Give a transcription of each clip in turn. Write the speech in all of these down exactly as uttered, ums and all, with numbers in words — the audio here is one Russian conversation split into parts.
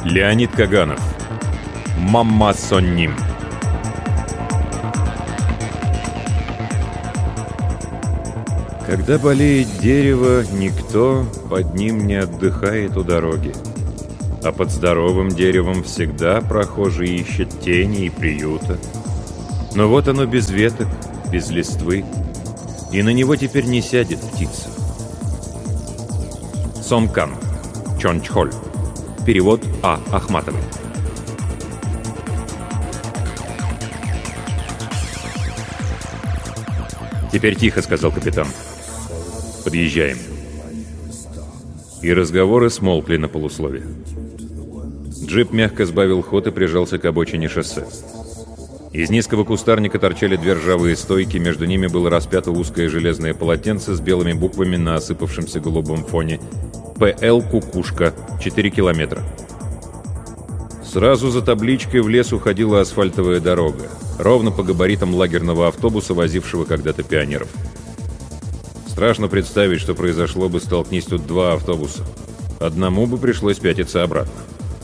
Леонид Каганов. Мамма Сонним. Когда болеет дерево, никто под ним не отдыхает у дороги. А под здоровым деревом всегда прохожий ищет тени и приюта. Но вот оно без веток, без листвы, и на него теперь не сядет птица. Сомкан. Чончхоль. Перевод А. Ахматовой. «Теперь тихо», — сказал капитан. «Подъезжаем». И разговоры смолкли на полуслове. Джип мягко сбавил ход и прижался к обочине шоссе. Из низкого кустарника торчали две ржавые стойки, между ними было распято узкое железное полотенце с белыми буквами на осыпавшемся голубом фоне. П Л «Кукушка», четыре километра. Сразу за табличкой в лес уходила асфальтовая дорога, ровно по габаритам лагерного автобуса, возившего когда-то пионеров. Страшно представить, что произошло бы, столкнись тут два автобуса. Одному бы пришлось пятиться обратно.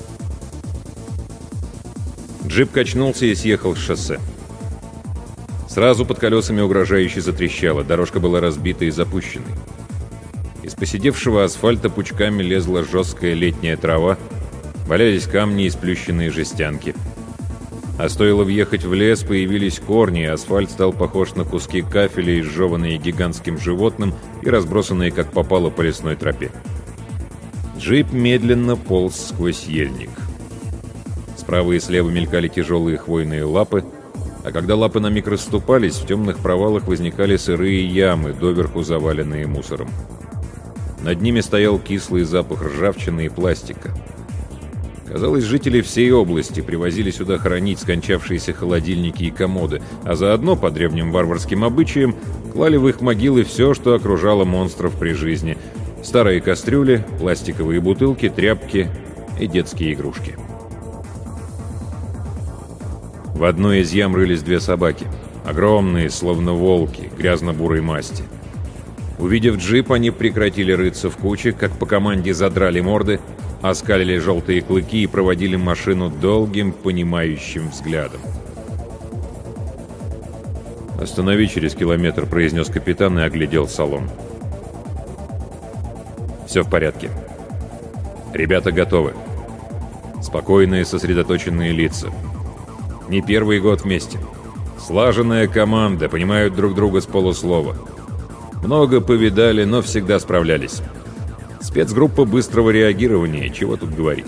Джип качнулся и съехал с шоссе. Сразу под колесами угрожающе затрещало, дорожка была разбита и запущенной. Из поседевшего асфальта пучками лезла жесткая летняя трава, валялись камни и сплющенные жестянки. А стоило въехать в лес, появились корни, и асфальт стал похож на куски кафеля, изжеванные гигантским животным и разбросанные как попало по лесной тропе. Джип медленно полз сквозь ельник. Справа и слева мелькали тяжелые хвойные лапы, а когда лапы на миг расступались, в темных провалах возникали сырые ямы, доверху заваленные мусором. Над ними стоял кислый запах ржавчины и пластика. Казалось, жители всей области привозили сюда хоронить скончавшиеся холодильники и комоды, а заодно, по древним варварским обычаям, клали в их могилы все, что окружало монстров при жизни: старые кастрюли, пластиковые бутылки, тряпки и детские игрушки. В одной из ям рылись две собаки, огромные, словно волки, грязно-бурой масти. Увидев джип, они прекратили рыться в куче, как по команде задрали морды, оскалили желтые клыки и проводили машину долгим, понимающим взглядом. «Останови через километр», — произнес капитан и оглядел салон. «Все в порядке. Ребята готовы. Спокойные, сосредоточенные лица. Не первый год вместе. Слаженная команда, понимают друг друга с полуслова. Много повидали, но всегда справлялись. Спецгруппа быстрого реагирования, чего тут говорить».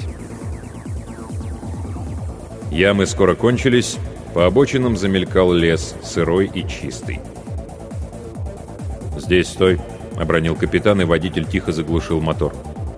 Ямы скоро кончились, по обочинам замелькал лес, сырой и чистый. «Здесь стой», — обронил капитан, и водитель тихо заглушил мотор.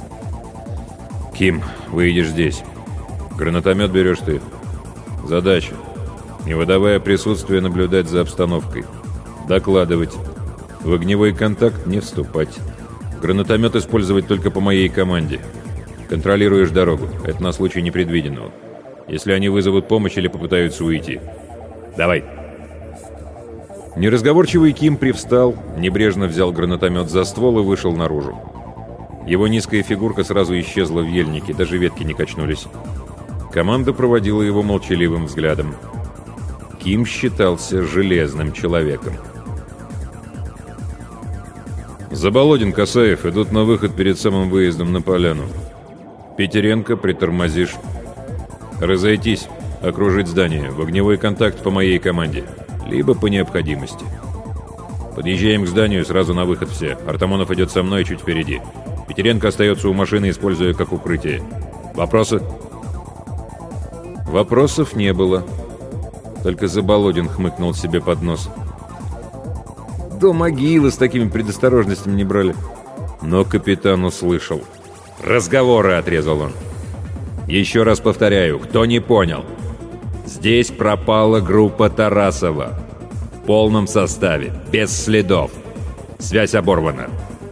«Ким, выйдешь здесь. Гранатомет берешь ты. Задача: не выдавая присутствия, наблюдать за обстановкой. Докладывать. В огневой контакт не вступать. Гранатомет использовать только по моей команде. Контролируешь дорогу. Это на случай непредвиденного. Если они вызовут помощь или попытаются уйти. Давай!» Неразговорчивый Ким привстал, небрежно взял гранатомет за ствол и вышел наружу. Его низкая фигурка сразу исчезла в ельнике, даже ветки не качнулись. Команда проводила его молчаливым взглядом. Ким считался железным человеком. «Заболодин, Касаев идут на выход перед самым выездом на поляну. Петеренко, притормозишь. Разойтись, окружить здание. В огневой контакт по моей команде. Либо по необходимости. Подъезжаем к зданию, сразу на выход все. Артамонов идет со мной чуть впереди. Петеренко остается у машины, используя как укрытие. Вопросы?» Вопросов не было. Только Заболодин хмыкнул себе под нос. До могилы с такими предосторожностями не брали. Но капитан услышал. «Разговоры!» — отрезал он. «Еще раз повторяю, кто не понял. Здесь пропала группа Тарасова. В полном составе, без следов. Связь оборвана».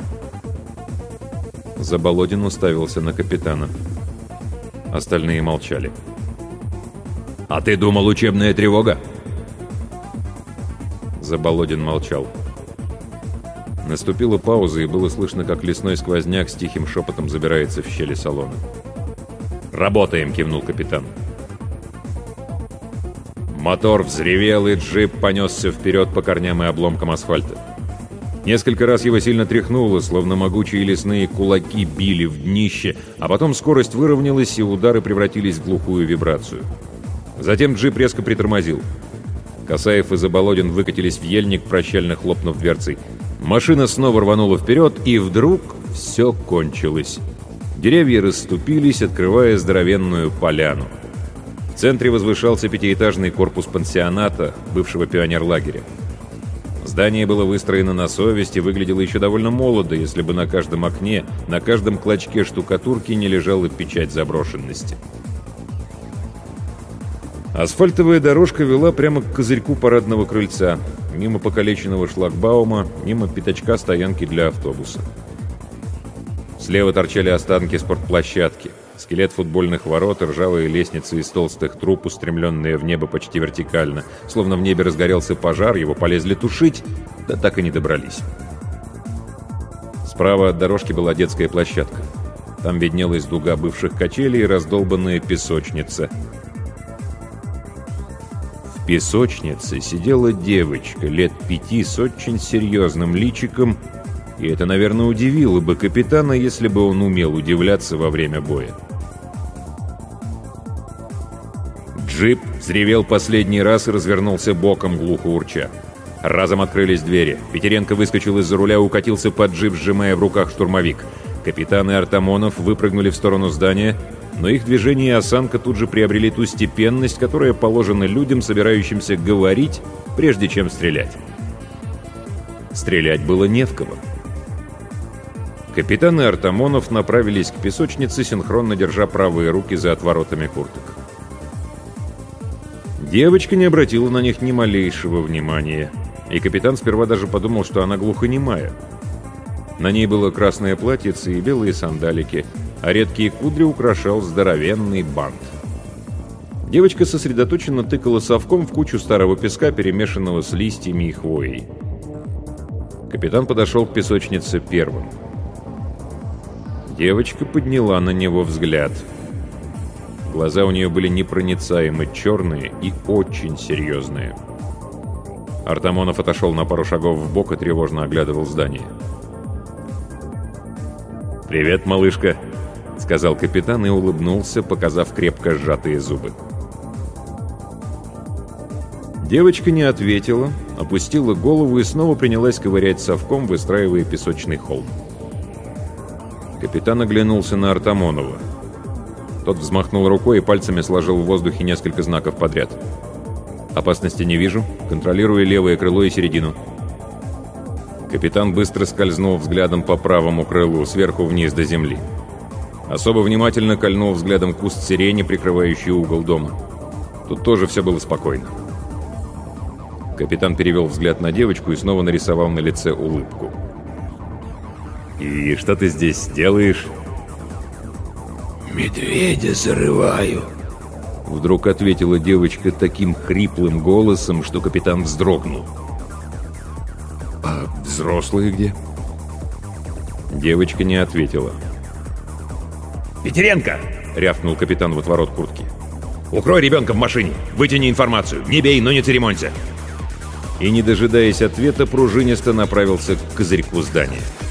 Заболодин уставился на капитана. Остальные молчали. «А ты думал, учебная тревога?» Заболодин молчал. Наступила пауза, и было слышно, как лесной сквозняк с тихим шепотом забирается в щели салона. «Работаем», — кивнул капитан. Мотор взревел, и джип понесся вперед по корням и обломкам асфальта. Несколько раз его сильно тряхнуло, словно могучие лесные кулаки били в днище, а потом скорость выровнялась, и удары превратились в глухую вибрацию. Затем джип резко притормозил. Касаев и Заболодин выкатились в ельник, прощально хлопнув дверцей. Машина снова рванула вперед, и вдруг все кончилось. Деревья расступились, открывая здоровенную поляну. В центре возвышался пятиэтажный корпус пансионата, бывшего пионерлагеря. Здание было выстроено на совесть и выглядело еще довольно молодо, если бы на каждом окне, на каждом клочке штукатурки не лежала печать заброшенности. Асфальтовая дорожка вела прямо к козырьку парадного крыльца, мимо покалеченного шлагбаума, мимо пятачка стоянки для автобуса. Слева торчали останки спортплощадки, скелет футбольных ворот, ржавые лестницы из толстых труб, устремленные в небо почти вертикально. Словно в небе разгорелся пожар, его полезли тушить, да так и не добрались. Справа от дорожки была детская площадка. Там виднелась дуга бывших качелей и раздолбанная песочница. В песочнице сидела девочка лет пяти с очень серьезным личиком, и это, наверное, удивило бы капитана, если бы он умел удивляться во время боя. Джип взревел последний раз и развернулся боком, глухо урча. Разом открылись двери. Петеренко выскочил из-за руля и укатился под джип, сжимая в руках штурмовик. Капитан и Артамонов выпрыгнули в сторону здания, но их движение и осанка тут же приобрели ту степенность, которая положена людям, собирающимся говорить, прежде чем стрелять. Стрелять было не в кого. Капитан и Артамонов направились к песочнице, синхронно держа правые руки за отворотами курток. Девочка не обратила на них ни малейшего внимания, и капитан сперва даже подумал, что она глухонемая. На ней было красное платьице и белые сандалики, а редкие кудри украшал здоровенный бант. Девочка сосредоточенно тыкала совком в кучу старого песка, перемешанного с листьями и хвоей. Капитан подошел к песочнице первым. Девочка подняла на него взгляд. Глаза у нее были непроницаемо черные и очень серьезные. Артамонов отошел на пару шагов вбок и тревожно оглядывал здание. «Привет, малышка», — сказал капитан и улыбнулся, показав крепко сжатые зубы. Девочка не ответила, опустила голову и снова принялась ковырять совком, выстраивая песочный холм. Капитан оглянулся на Артамонова. Тот взмахнул рукой и пальцами сложил в воздухе несколько знаков подряд. «Опасности не вижу. Контролирую левое крыло и середину». Капитан быстро скользнул взглядом по правому крылу, сверху вниз до земли. Особо внимательно кольнул взглядом куст сирени, прикрывающий угол дома. Тут тоже все было спокойно. Капитан перевел взгляд на девочку и снова нарисовал на лице улыбку. «И что ты здесь делаешь?» «Медведя зарываю», — вдруг ответила девочка таким хриплым голосом, что капитан вздрогнул. «А взрослые где?» Девочка не ответила. «Петеренко!» — рявкнул капитан в отворот куртки. «Укрой ребенка в машине! Вытяни информацию! Не бей, но не церемонься!» И, не дожидаясь ответа, пружинисто направился к козырьку здания.